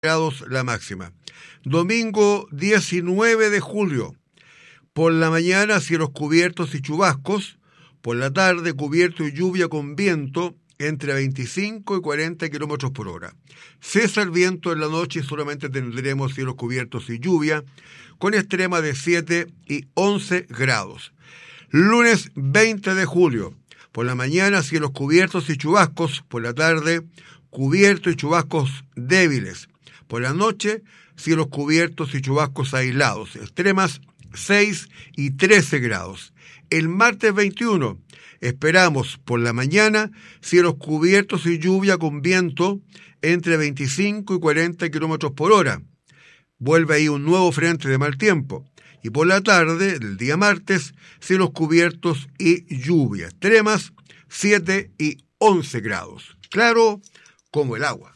grados la máxima. Domingo 19 de julio. Por la mañana cielos cubiertos y chubascos. Por la tarde cubierto y lluvia con viento entre 25 y 40 kilómetros por hora. Cesa el viento en la noche y solamente tendremos cielos cubiertos y lluvia con extrema de 7 y 11 grados. Lunes 20 de julio. Por la mañana cielos cubiertos y chubascos. Por la tarde cubierto y chubascos débiles. Por la noche cielos cubiertos y chubascos aislados. Extremas 6 y 13 grados. El martes 21 esperamos por la mañana cielos cubiertos y lluvia con viento entre 25 y 40 kilómetros por hora. Vuelve ahí un nuevo frente de mal tiempo. Y por la tarde, del día martes, cielos cubiertos y lluvia. Extremas 7 y 11 grados. Claro como el agua.